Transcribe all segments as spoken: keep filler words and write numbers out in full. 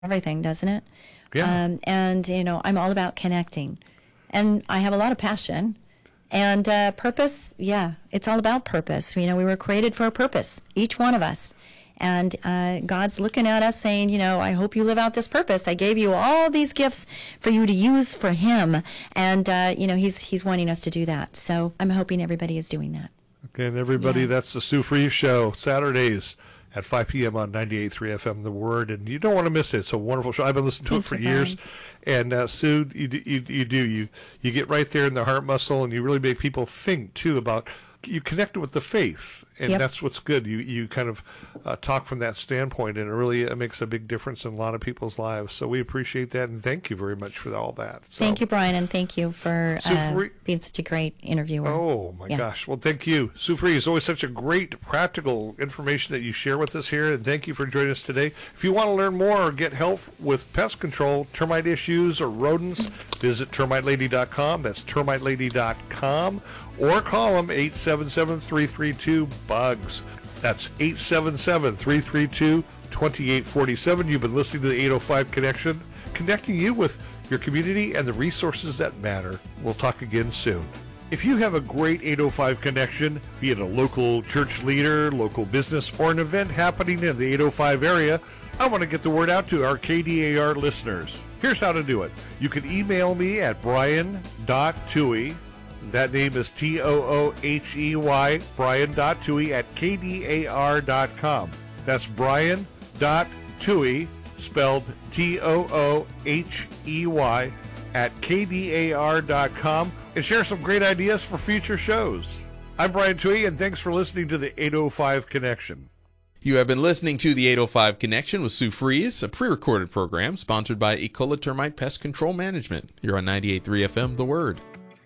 everything, doesn't it? Yeah. Um, and, you know, I'm all about connecting. And I have a lot of passion. And uh, purpose, yeah, it's all about purpose. You know, we were created for a purpose, each one of us. And uh, God's looking at us saying, you know, I hope you live out this purpose. I gave you all these gifts for you to use for Him. And, uh, you know, he's he's wanting us to do that. So I'm hoping everybody is doing that. Okay, and everybody, Yeah. that's the Sue Fries Show, Saturdays at five p.m. on ninety-eight point three F M, The Word. And you don't want to miss it. It's a wonderful show. I've been listening to Thanks it for for years. calling. And uh, Sue, you, do- you, you do. You, you get right there in the heart muscle, and you really make people think, too, about you connect with the faith. And Yep. that's what's good. You you kind of uh, talk from that standpoint, and it really uh, makes a big difference in a lot of people's lives. So we appreciate that, and thank you very much for all that. So, Thank you, Brian, and thank you for So uh, for- being such a great interviewer. Oh, my Yeah. gosh. Well, thank you. Sue Fries, it's always such a great practical information that you share with us here, and thank you for joining us today. If you want to learn more or get help with pest control, termite issues, or rodents, visit termite lady dot com. That's termite lady dot com. Or call them eight seven seven, three three two, B U G S. That's eight seven seven, three three two, two eight four seven. You've been listening to the eight oh five Connection, connecting you with your community and the resources that matter. We'll talk again soon. If you have a great eight oh five connection, be it a local church leader, local business, or an event happening in the eight oh five area, I want to get the word out to our K D A R listeners. Here's how to do it. You can email me at brian dot toohey. That name is T O O H E Y, brian dot toohey at K D A R dot com. That's brian dot toohey, spelled T O O H E Y, at K D A R dot com, and share some great ideas for future shows. I'm Brian Toohey, and thanks for listening to the eight oh five Connection. You have been listening to the eight oh five Connection with Sue Fries, a pre-recorded program sponsored by Ecola Termite Pest Control Management. You're on ninety-eight point three F M, The Word.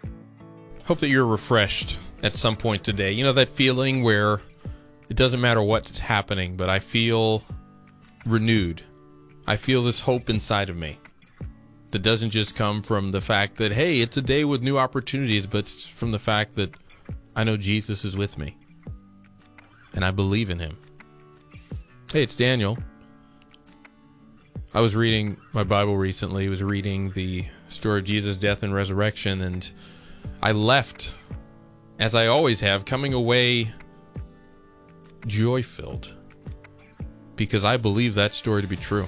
Hope that you're refreshed at some point today. You know that feeling where it doesn't matter what's happening, but I feel renewed. I feel this hope inside of me that doesn't just come from the fact that, hey, it's a day with new opportunities, but it's from the fact that I know Jesus is with me and I believe in Him. Hey, it's Daniel. I was reading my Bible recently. I was reading the story of Jesus' death and resurrection, and I left, as I always have, coming away joy-filled because I believe that story to be true.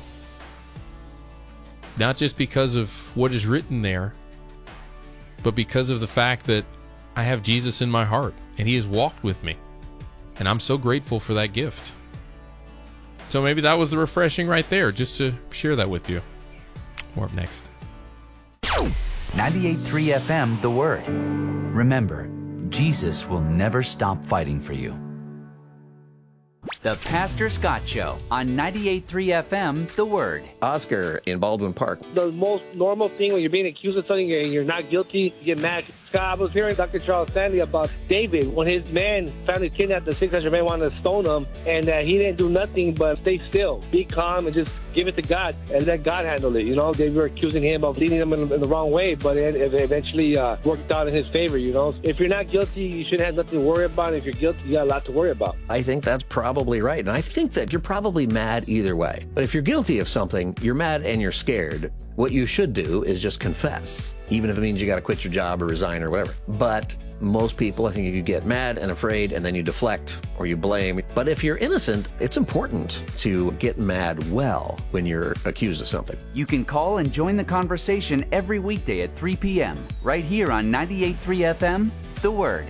Not just because of what is written there, but because of the fact that I have Jesus in my heart and He has walked with me, and I'm so grateful for that gift. So maybe that was the refreshing right there, just to share that with you. More up next. ninety-eight point three F M, The Word. Remember, Jesus will never stop fighting for you. The Pastor Scott Show on ninety-eight point three F M, The Word. Oscar in Baldwin Park. The most normal thing when you're being accused of something and you're not guilty, you get mad. Scott, I was hearing Doctor Charles Stanley about David. When his man family kidnapped the six hundred men, wanted to stone him, and uh, he didn't do nothing but stay still, be calm, and just give it to God and let God handle it. You know, they were accusing him of leading them in, in the wrong way, but it, it eventually uh, worked out in his favor. You know, if you're not guilty, you shouldn't have nothing to worry about. If you're guilty, you got a lot to worry about. I think that's probably right. And I think that you're probably mad either way. But if you're guilty of something, you're mad and you're scared. What you should do is just confess, even if it means you got to quit your job or resign or whatever. But most people, I think you get mad and afraid and then you deflect or you blame. But if you're innocent, it's important to get mad well when you're accused of something. You can call and join the conversation every weekday at three p.m. right here on ninety-eight point three F M, The Word.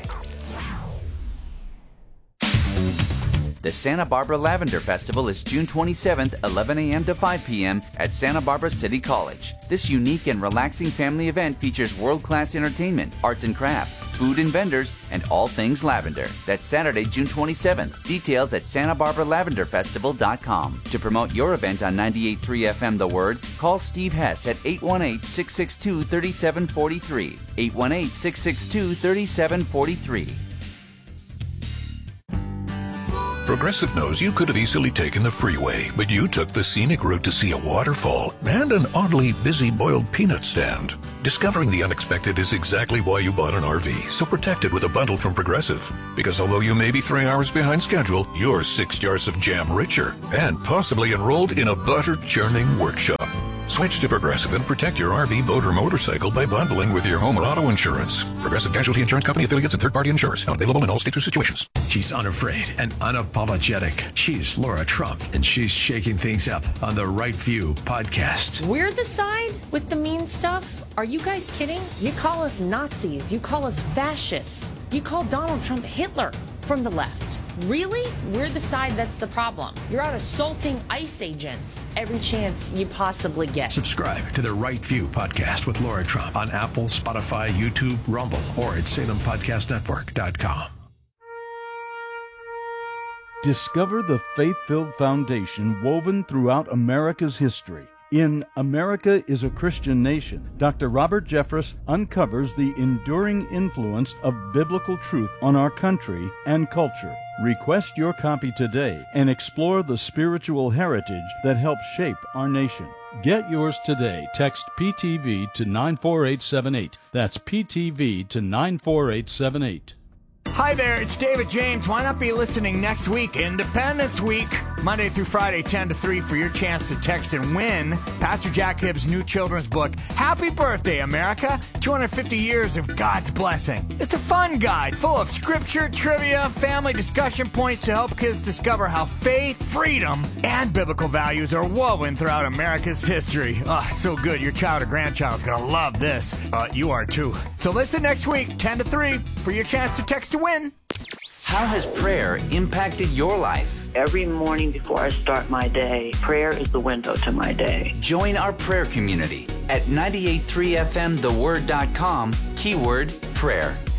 The Santa Barbara Lavender Festival is June twenty-seventh, eleven a.m. to five p.m. at Santa Barbara City College. This unique and relaxing family event features world-class entertainment, arts and crafts, food and vendors, and all things lavender. That's Saturday, June twenty-seventh. Details at santa barbara lavender festival dot com. To promote your event on ninety-eight point three F M The Word, call Steve Hess at eight one eight, six six two, three seven four three. eight one eight, six six two, three seven four three. From Progressive knows you could have easily taken the freeway, but you took the scenic route to see a waterfall and an oddly busy boiled peanut stand. Discovering the unexpected is exactly why you bought an R V, so protect it with a bundle from Progressive. Because although you may be three hours behind schedule, you're six jars of jam richer and possibly enrolled in a butter-churning workshop. Switch to Progressive and protect your R V, boat, or motorcycle by bundling with your home or auto insurance. Progressive Casualty Insurance Company affiliates and third-party insurers. Not available in all states or situations. She's unafraid and unapologetic. She's Laura Trump, and she's shaking things up on the Right View podcast. We're the side with the mean stuff? Are you guys kidding? You call us Nazis. You call us fascists. You call Donald Trump Hitler from the left. Really? We're the side that's the problem. You're out assaulting ICE agents every chance you possibly get. Subscribe to the Right View podcast with Laura Trump on Apple, Spotify, YouTube, Rumble, or at Salem Podcast Network dot com. Discover the faith-filled foundation woven throughout America's history. In America is a Christian Nation, Doctor Robert Jeffress uncovers the enduring influence of biblical truth on our country and culture. Request your copy today and explore the spiritual heritage that helped shape our nation. Get yours today. Text P T V to nine four eight seven eight. That's P T V to nine four eight seven eight. Hi there, it's David James. Why not be listening next week, Independence Week, Monday through Friday, ten to three, for your chance to text and win Pastor Jack Hibbs' new children's book, Happy Birthday, America, two hundred fifty years of God's Blessing. It's a fun guide full of scripture, trivia, family discussion points to help kids discover how faith, freedom, and biblical values are woven throughout America's history. Oh, so good. Your child or grandchild's going to love this. Uh, you are too. So listen next week, ten to three, for your chance to text to win. How has prayer impacted your life? Every morning before I start my day, prayer is the window to my day. Join our prayer community at ninety-eight point three F M the word dot com, keyword prayer.